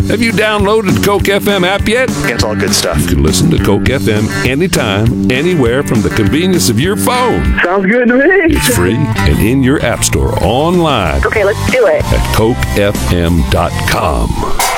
Have you downloaded the Coke FM app yet? It's all good stuff. You can listen to Coke FM anytime, anywhere from the convenience of your phone. Sounds good to me. It's free and in your app store online Okay, let's do it. at cokefm.com.